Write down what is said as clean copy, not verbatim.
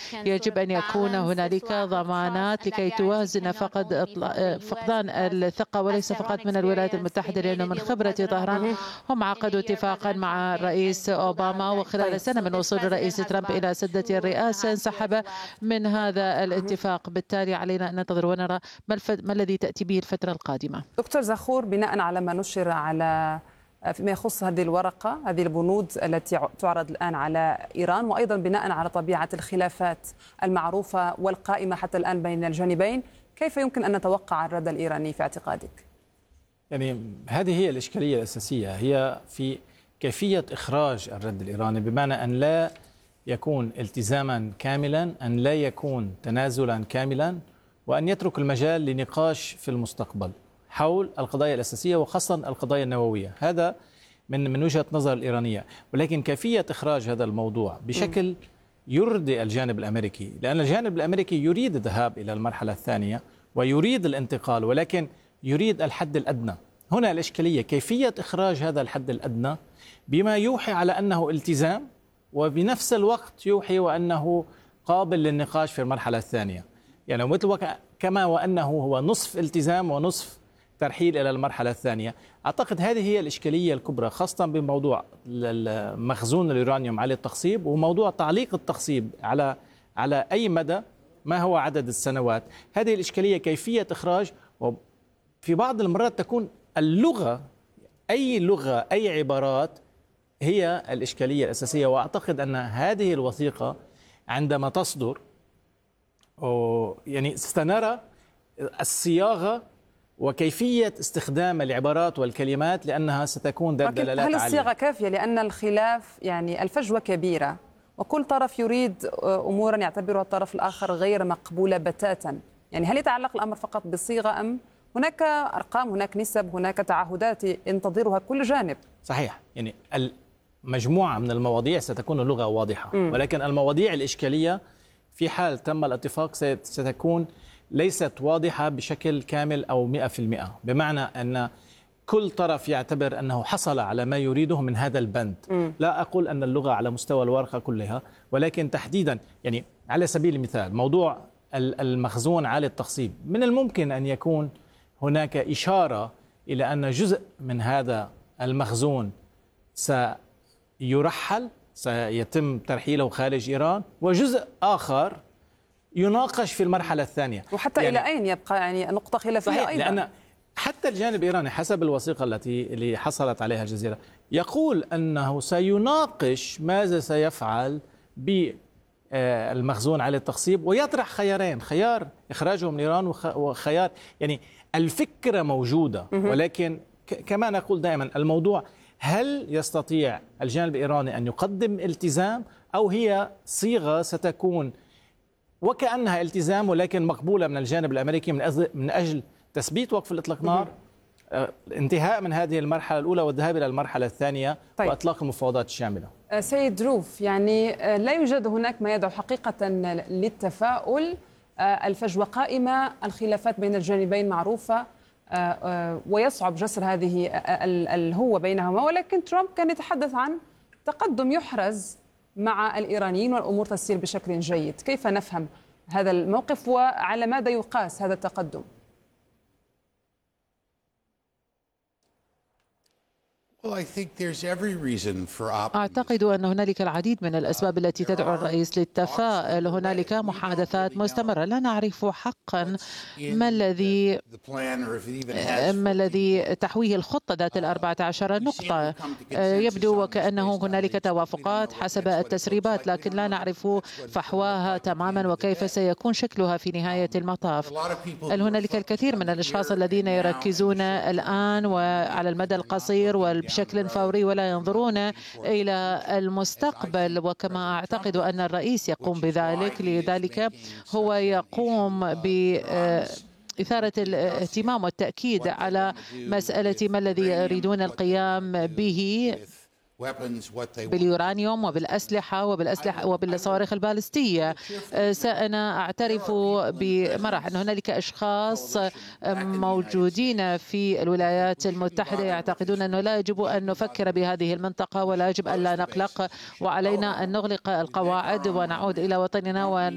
يجب أن يكون هنالك ضمانات لكي توازن فقدان الثقة، وليس فقط من الولايات المتحدة، لأنه من خبرة طهران هم عقدوا اتفاقا مع الرئيس أوباما، وخلال سنة من وصول الرئيس ترامب إلى سدة الرئاسة انسحب من هذا الاتفاق. بالتالي علينا أن ننتظر ونرى ما الذي تأتي به الفترة القادمة. دكتور زخور، بناء على ما نشر على فيما يخص هذه الورقة، هذه البنود التي تعرض الآن على إيران، وأيضا بناء على طبيعة الخلافات المعروفة والقائمة حتى الآن بين الجانبين، كيف يمكن أن نتوقع الرد الإيراني في اعتقادك؟ يعني هذه هي الإشكالية الأساسية، هي في كيفية إخراج الرد الإيراني، بمعنى أن لا يكون التزاما كاملا، أن لا يكون تنازلا كاملا، وأن يترك المجال لنقاش في المستقبل حول القضايا الأساسية وخاصة القضايا النووية. هذا من وجهة نظر الإيرانية، ولكن كيفية إخراج هذا الموضوع بشكل يرضي الجانب الأمريكي، لأن الجانب الأمريكي يريد الذهاب إلى المرحلة الثانية ويريد الانتقال، ولكن يريد الحد الأدنى. هنا الإشكالية كيفية إخراج هذا الحد الأدنى بما يوحي على أنه التزام، وبنفس الوقت يوحي وأنه قابل للنقاش في المرحلة الثانية، يعني مثل كما وأنه هو نصف التزام ونصف ترحيل إلى المرحلة الثانية. أعتقد هذه هي الإشكالية الكبرى، خاصة بموضوع مخزون اليورانيوم على التخصيب، وموضوع تعليق التخصيب على أي مدى، ما هو عدد السنوات. هذه الإشكالية كيفية إخراج، وفي بعض المرات تكون اللغة، أي لغة، أي عبارات هي الإشكالية الأساسية. وأعتقد أن هذه الوثيقة عندما تصدر يعني سنرى الصياغة وكيفية استخدام العبارات والكلمات، لأنها ستكون ذات دلالات عالية. هل الصياغة كافية؟ لأن الخلاف يعني الفجوة كبيرة، وكل طرف يريد أمورا يعتبرها الطرف الآخر غير مقبولة بتاتا. يعني هل يتعلق الأمر فقط بالصيغة، أم هناك أرقام، هناك نسب، هناك تعهدات ينتظرها كل جانب؟ صحيح، يعني مجموعة من المواضيع ستكون اللغة واضحة، ولكن المواضيع الإشكالية في حال تم الاتفاق ستكون ليست واضحة بشكل كامل أو 100%، بمعنى أن كل طرف يعتبر أنه حصل على ما يريده من هذا البند. لا أقول أن اللغة على مستوى الورقة كلها، ولكن تحديدا يعني على سبيل المثال موضوع المخزون عالي التخصيب، من الممكن أن يكون هناك إشارة إلى أن جزء من هذا المخزون سيرحل، سيتم ترحيله خارج إيران، وجزء آخر يناقش في المرحلة الثانية. وحتى يعني إلى أين يبقى يعني نقطة خلافية أيضا؟ لأن حتى الجانب الإيراني حسب الوثيقة اللي حصلت عليها الجزيرة يقول أنه سيناقش ماذا سيفعل بالمخزون على التخصيب، ويطرح خيارين: خيار إخراجه من إيران، وخيار يعني الفكرة موجودة، ولكن كما نقول دائما الموضوع هل يستطيع الجانب الإيراني أن يقدم التزام، أو هي صيغة ستكون وكأنها التزام ولكن مقبولة من الجانب الأمريكي من أجل تثبيت وقف الإطلاق نار، انتهاء من هذه المرحلة الأولى والذهاب إلى المرحلة الثانية. طيب. وإطلاق المفاوضات الشاملة. سيد روف، يعني لا يوجد هناك ما يدعو حقيقة للتفاؤل. الفجوة قائمة، الخلافات بين الجانبين معروفة، ويصعب جسر هذه الهوة بينهما، ولكن ترامب كان يتحدث عن تقدم يحرز مع الإيرانيين والأمور تسير بشكل جيد. كيف نفهم هذا الموقف، وعلى ماذا يقاس هذا التقدم؟ أعتقد أن هنالك العديد من الأسباب التي تدعو الرئيس للتفاؤل. هنالك محادثات مستمرة، لا نعرف حقا ما الذي تحويه الخطة ذات 14 نقطة. يبدو وكأنه هنالك توافقات حسب التسريبات، لكن لا نعرف فحواها تماما وكيف سيكون شكلها في نهاية المطاف. هنالك الكثير من الأشخاص الذين يركزون الآن وعلى المدى القصير بشكل فوري، ولا ينظرون إلى المستقبل، وكما أعتقد أن الرئيس يقوم بذلك. لذلك هو يقوم بإثارة الاهتمام والتأكيد على مسألة ما الذي يريدون القيام به باليورانيوم وبالأسلحة وبالصواريخ البالستية. أنا أعترف بمرح أن هنالك أشخاص موجودين في الولايات المتحدة يعتقدون أنه لا يجب أن نفكر بهذه المنطقة، ولا يجب أن لا نقلق، وعلينا أن نغلق القواعد ونعود إلى وطننا